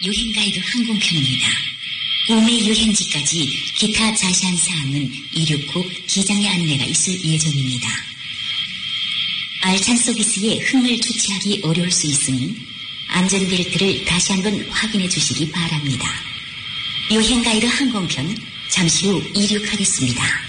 여행가이드 항공편입니다. 구매 여행지까지 기타 자세한 사항은 이륙 후 기장의 안내가 있을 예정입니다. 알찬 서비스에 흥을 주체하기 어려울 수 있으니 안전벨트를 다시 한번 확인해 주시기 바랍니다. 여행가이드 항공편 잠시 후 이륙하겠습니다.